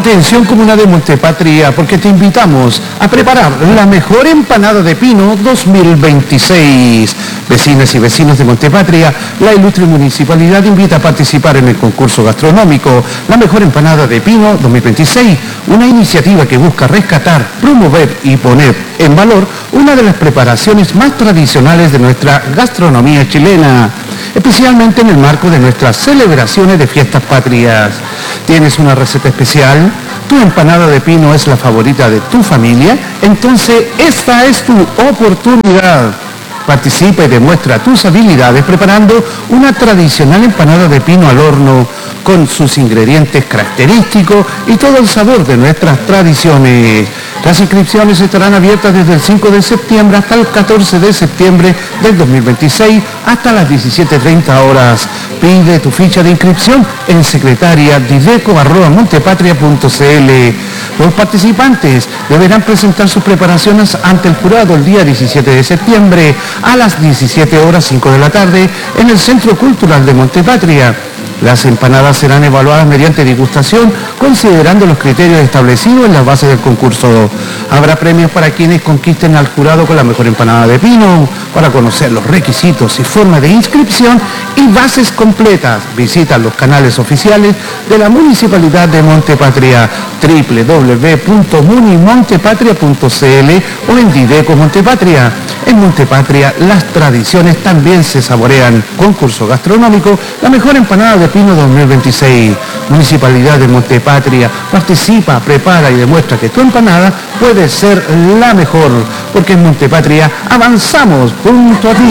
Atención, comuna de Montepatria, porque te invitamos a preparar la mejor empanada de pino 2026. Vecinas y vecinos de Montepatria, la ilustre municipalidad invita a participar en el concurso gastronómico La Mejor Empanada de Pino 2026, una iniciativa que busca rescatar, promover y poner en valor una de las preparaciones más tradicionales de nuestra gastronomía chilena, especialmente en el marco de nuestras celebraciones de fiestas patrias. ¿Tienes una receta especial? ¿Tu empanada de pino es la favorita de tu familia? Entonces esta es tu oportunidad. Participa y demuestra tus habilidades preparando una tradicional empanada de pino al horno con sus ingredientes característicos y todo el sabor de nuestras tradiciones. Las inscripciones estarán abiertas desde el 5 de septiembre hasta el 14 de septiembre del 2026 hasta las 17:30 horas. Pide tu ficha de inscripción en secretariadideco@montepatria.cl. Los participantes deberán presentar sus preparaciones ante el jurado el día 17 de septiembre a las 17:05 de la tarde en el Centro Cultural de Montepatria. Las empanadas serán evaluadas mediante degustación, considerando los criterios establecidos en las bases del concurso. Habrá premios para quienes conquisten al jurado con la mejor empanada de pino. Para conocer los requisitos y forma de inscripción y bases completas, visita los canales oficiales de la Municipalidad de Montepatria, www.munimontepatria.cl o en Dideco Montepatria. En Montepatria las tradiciones también se saborean. Concurso gastronómico La Mejor Empanada de Pino 2026. Municipalidad de Montepatria. Participa, prepara y demuestra que tu empanada puede ser la mejor, porque en Montepatria avanzamos junto a ti.